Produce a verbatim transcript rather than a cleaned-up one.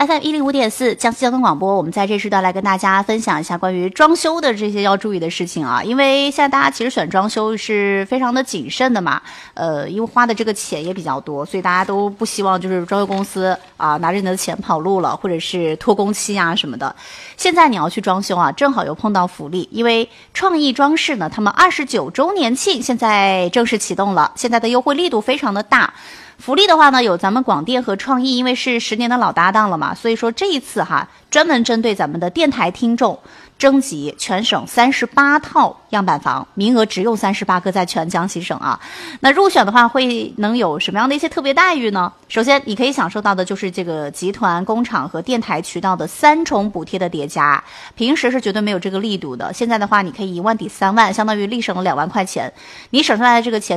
F M 一零五点四江西交通广播，我们在这时段来跟大家分享一下关于装修的这些要注意的事情啊。因为现在大家其实选装修是非常的谨慎的嘛，呃，因为花的这个钱也比较多，所以大家都不希望就是装修公司啊拿着你的钱跑路了，或者是拖工期啊什么的。现在你要去装修啊，正好又碰到福利，因为创意装饰呢，他们二十九周年庆现在正式启动了，现在的优惠力度非常的大。福利的话呢，有咱们广电和创意，因为是十年的老搭档了嘛，所以说这一次哈，专门针对咱们的电台听众征集全省三十八套样板房，名额只有三十八个，在全江西省啊。那入选的话会能有什么样的一些特别待遇呢？首先你可以享受到的就是这个集团、工厂和电台渠道的三重补贴的叠加，平时是绝对没有这个力度的。现在的话，你可以一万抵三万，相当于立省了两万块钱。你省下来的这个钱